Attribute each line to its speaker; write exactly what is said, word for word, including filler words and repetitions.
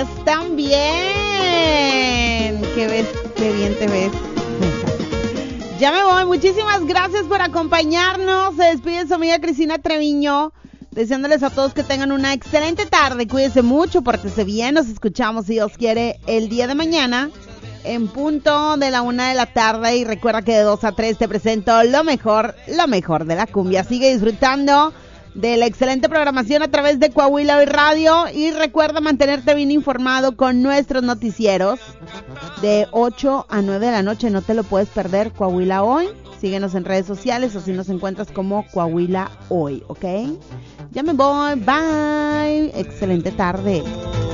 Speaker 1: Están bien. Qué ves, qué bien te ves. Ya me voy. Muchísimas gracias por acompañarnos. Se despide su amiga Cristina Treviño, deseándoles a todos que tengan una excelente tarde. Cuídense mucho, pórtense bien. Nos escuchamos, si Dios quiere, el día de mañana en punto de la una de la tarde. Y recuerda que de dos a tres te presento lo mejor, lo mejor de la cumbia. Sigue disfrutando de la excelente programación a través de Coahuila Hoy Radio. Y recuerda mantenerte bien informado con nuestros noticieros de ocho a nueve de la noche. No te lo puedes perder, Coahuila Hoy. Síguenos en redes sociales o si nos encuentras como Coahuila Hoy, ¿ok? Ya me voy, bye. Excelente tarde.